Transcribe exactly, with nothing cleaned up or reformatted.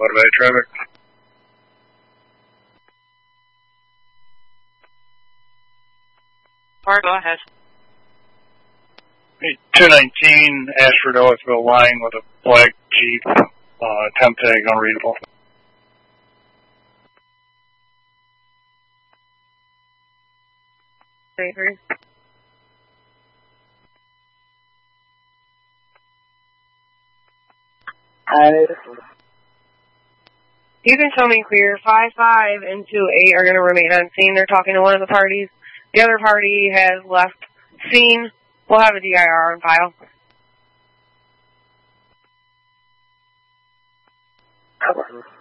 motivated traffic. All right, go ahead. two nineteen Ashford Ellisville line with a black Jeep, uh, temp tag unreadable. Three, three. You can show me clear. Five, five, and two, eight are going to remain on scene. They're talking to one of the parties. The other party has left scene. We'll have a D I R on file. Okay.